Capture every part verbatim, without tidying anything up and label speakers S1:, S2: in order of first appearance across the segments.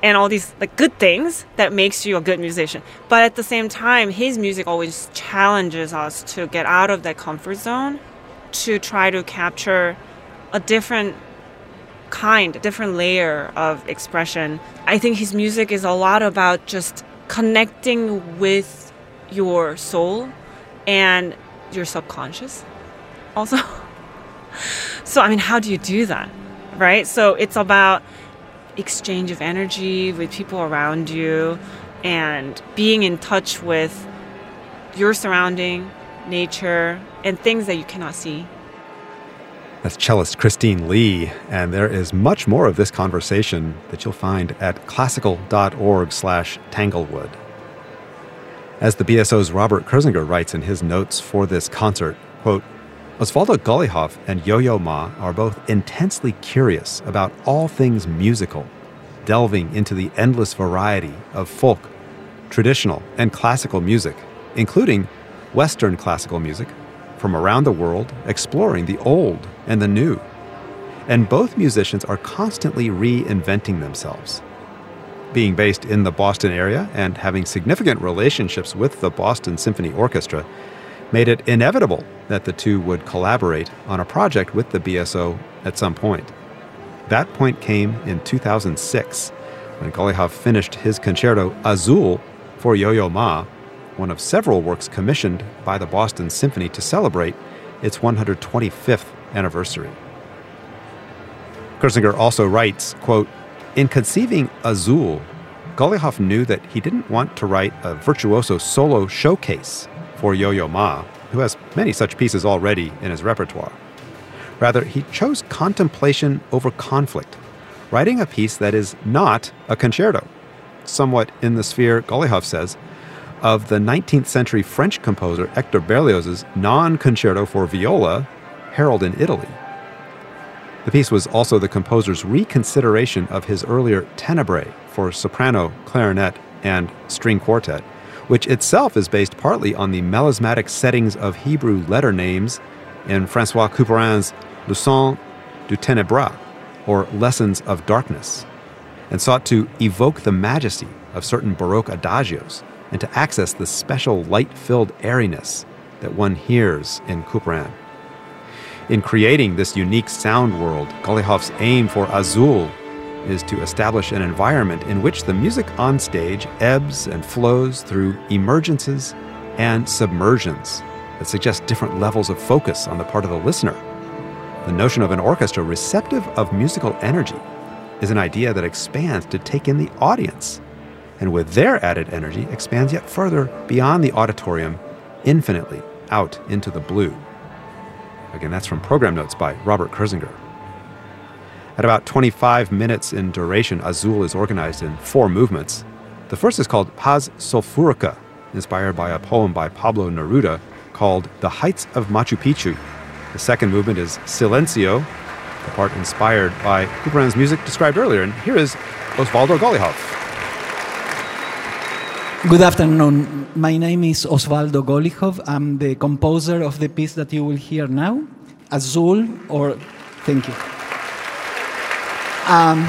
S1: and all these like good things that makes you a good musician. But at the same time, his music always challenges us to get out of that comfort zone, to try to capture a different kind, a different layer of expression. I think his music is a lot about just connecting with your soul and your subconscious also. So, I mean, how do you do that, right? So it's about exchange of energy with people around you and being in touch with your surrounding, nature, and things that you cannot see.
S2: That's cellist Christine Lee, and there is much more of this conversation that you'll find at classical.org slash Tanglewood. As the B S O's Robert Kurzinger writes in his notes for this concert, quote, Osvaldo Golijov and Yo-Yo Ma are both intensely curious about all things musical, delving into the endless variety of folk, traditional, and classical music, including Western classical music, from around the world, exploring the old and the new. And both musicians are constantly reinventing themselves. Being based in the Boston area and having significant relationships with the Boston Symphony Orchestra made it inevitable that the two would collaborate on a project with the B S O at some point. That point came in two thousand six, when Golijov finished his concerto Azul for Yo-Yo Ma, one of several works commissioned by the Boston Symphony to celebrate its one hundred twenty-fifth anniversary. Kurzinger also writes, quote, in conceiving Azul, Golijov knew that he didn't want to write a virtuoso solo showcase for Yo-Yo Ma, who has many such pieces already in his repertoire. Rather, he chose contemplation over conflict, writing a piece that is not a concerto, somewhat in the sphere, Golijov says, of the nineteenth century French composer Hector Berlioz's non-concerto for viola, Harold in Italy. The piece was also the composer's reconsideration of his earlier Tenebrae for soprano, clarinet, and string quartet, which itself is based partly on the melismatic settings of Hebrew letter names in François Couperin's Leçons du Ténébras, or Lessons of Darkness, and sought to evoke the majesty of certain Baroque adagios and to access the special light-filled airiness that one hears in Couperin. In creating this unique sound world, Golijov's aim for Azul is to establish an environment in which the music on stage ebbs and flows through emergences and submersions that suggest different levels of focus on the part of the listener. The notion of an orchestra receptive of musical energy is an idea that expands to take in the audience, and with their added energy expands yet further beyond the auditorium, infinitely out into the blue. Again, that's from program notes by Robert Kurzinger. At about twenty-five minutes in duration, Azul is organized in four movements. The first is called Paz Sulfurica, inspired by a poem by Pablo Neruda called The Heights of Machu Picchu. The second movement is Silencio, the part inspired by Couperin's music described earlier. And here is Osvaldo Golijov.
S3: Good afternoon. My name is Osvaldo Golijov. I'm the composer of the piece that you will hear now, Azul, or thank you. Um,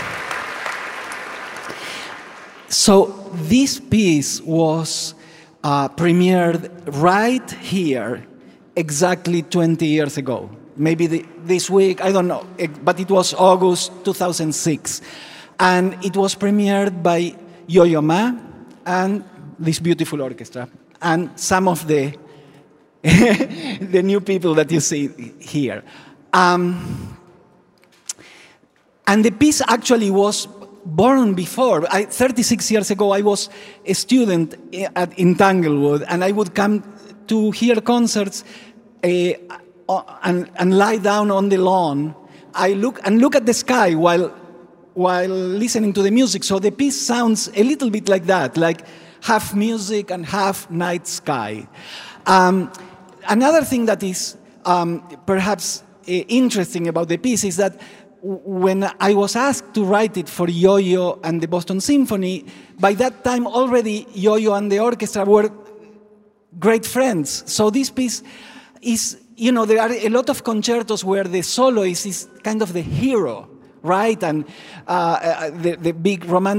S3: so this piece was uh, premiered right here exactly twenty years ago. Maybe the, this week, I don't know, it, but it was August two thousand six. And it was premiered by Yo-Yo Ma and this beautiful orchestra and some of the, the new people that you see here. Um, And the piece actually was born before. I, thirty-six years ago, I was a student at, in Tanglewood, and I would come to hear concerts uh, and, and lie down on the lawn. I look and look at the sky while while listening to the music. So the piece sounds a little bit like that, like half music and half night sky. Um, another thing that is um, perhaps uh, interesting about the piece is that when I was asked to write it for Yo-Yo and the Boston Symphony, by that time already Yo-Yo and the orchestra were great friends. So this piece is, you know, there are a lot of concertos where the soloist is kind of the hero, right? And uh, the, the big romantic